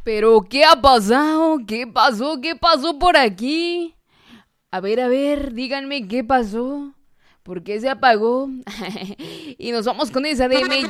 Pero, ¿qué ha pasado? ¿Qué pasó? ¿Qué pasó por aquí? A ver, díganme qué pasó. ¿Por qué se apagó? Y nos vamos con esa de Me